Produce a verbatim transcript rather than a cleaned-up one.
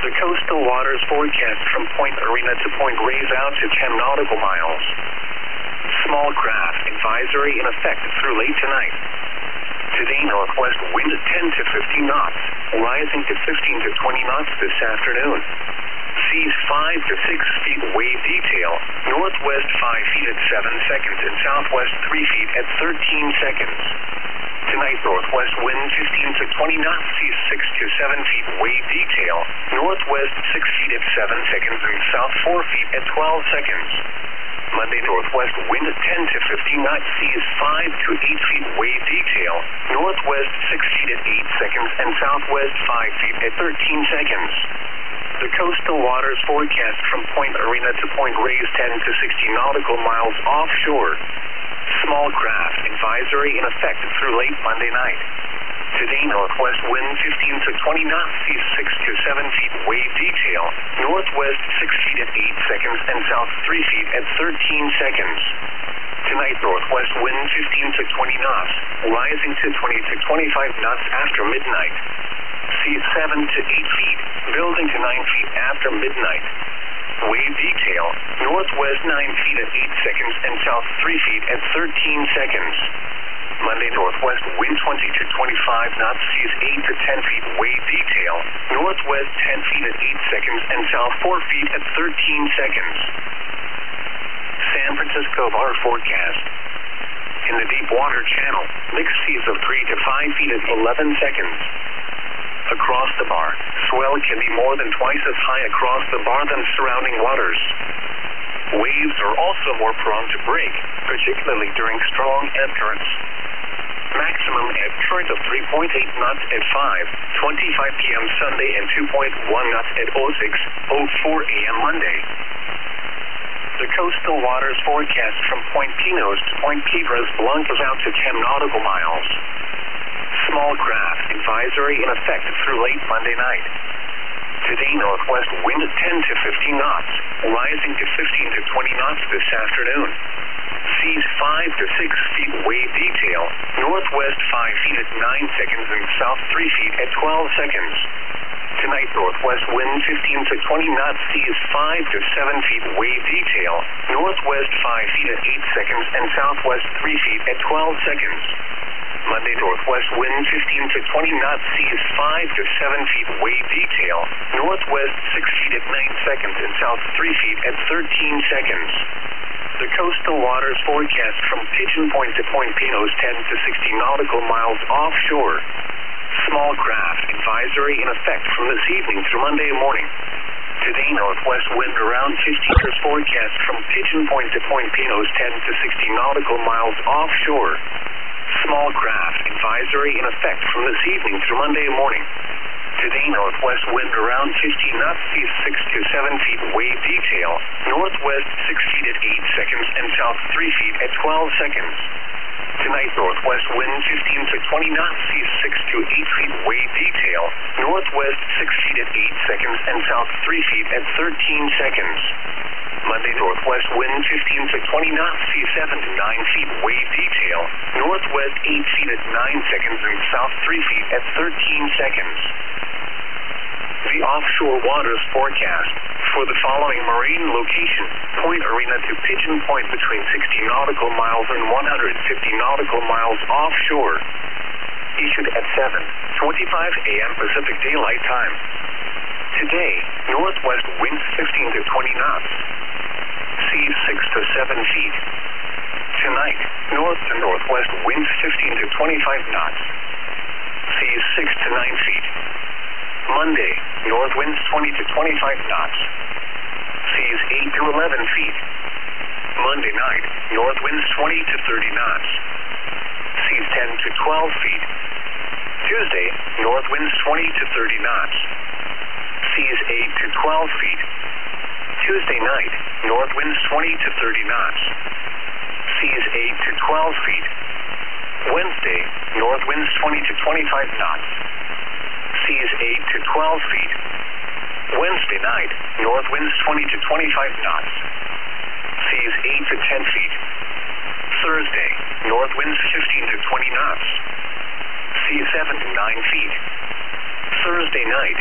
The coastal waters forecast from Point Arena to Point Reyes out to ten nautical miles. Small craft advisory in effect through late tonight. Today, northwest wind at ten to fifteen knots, rising to fifteen to twenty knots this afternoon. Seas five to six feet wave detail, northwest five feet at seven seconds and southwest three feet at thirteen seconds. Tonight, northwest wind fifteen to twenty knots, seas six to seven feet wave detail, northwest six feet at seven seconds and south four feet at twelve seconds. Monday, northwest wind at ten to fifteen knots, seas five to eight feet wave detail, northwest six feet at eight seconds and southwest five feet at thirteen seconds. The coastal waters forecast from Point Arena to Point Reyes ten to sixty nautical miles offshore. Small craft advisory in effect through late Monday night. Today, northwest wind fifteen to twenty knots, seas six to seven feet wave detail, northwest six feet at eight seconds and south three feet at thirteen seconds. Tonight, northwest wind fifteen to twenty knots, rising to twenty to twenty-five knots after midnight. Seas seven to eight feet, building to nine feet after midnight. Wave detail, northwest nine feet at eight seconds and south three feet at thirteen seconds. Monday, northwest wind twenty to twenty-five knots, seas eight to ten feet wave detail, northwest ten feet at eight seconds and south four feet at thirteen seconds. San Francisco Bar forecast. In the deep water channel, mixed seas of three to five feet at eleven seconds. Across the bar, swell can be more than twice as high across the bar than surrounding waters. Waves are also more prone to break, particularly during strong ebb currents. Maximum ebb current of three point eight knots at five twenty-five p m Sunday and two point one knots at oh six oh four a m Monday. The coastal waters forecast from Point Pinos to Point Piedras Blancas out to ten nautical miles. Small craft advisory in effect through late Monday night. Today, northwest wind at ten to fifteen knots, rising to fifteen to twenty knots this afternoon. Seas five to six feet wave detail, northwest five feet at nine seconds and south three feet at twelve seconds. Tonight, northwest wind fifteen to twenty knots, seas five to seven feet wave detail, northwest five feet at eight seconds and southwest three feet at twelve seconds. Monday, northwest wind fifteen to twenty knots, seas five to seven feet wave detail, northwest six feet at nine seconds and south three feet at thirteen seconds. The coastal waters forecast from Pigeon Point to Point Pinos ten to sixty nautical miles offshore. Small craft advisory in effect from this evening through Monday morning. Today, northwest wind around fifty meters forecast from Pigeon Point to Point Pinos ten to sixty nautical miles offshore. Small craft advisory in effect from this evening through Monday morning. Today, northwest wind around fifteen knots, seas six to seven feet wave detail, northwest six feet at eight seconds and south three feet at twelve seconds. Tonight, northwest wind fifteen to twenty knots, seas six to eight feet wave detail, northwest six feet at eight seconds and south three feet at thirteen seconds. Monday, northwest wind fifteen to twenty knots, seas seven to nine feet wave detail, northwest eight feet at nine seconds and south three feet at thirteen seconds. The offshore waters forecast for the following marine location: Point Arena to Pigeon Point between sixty nautical miles and one hundred fifty nautical miles offshore. Issued at seven twenty-five a m Pacific Daylight Time. Today, northwest winds fifteen to twenty knots. Seas six to seven feet. Tonight, north to northwest winds fifteen to twenty-five knots. Seas six to nine feet. Monday, north winds twenty to twenty-five knots. Seas eight to eleven feet. Monday night, north winds twenty to thirty knots. Seas ten to twelve feet. Tuesday, north winds twenty to thirty knots. Seas eight to twelve feet. Tuesday night, north winds twenty to thirty knots. Seas eight to twelve feet. Wednesday, north winds twenty to twenty-five knots. Seas eight to twelve feet. Wednesday night, north winds twenty to twenty-five knots. Seas eight to ten feet. Thursday, north winds fifteen to twenty knots. Seas seven to nine feet. Thursday night,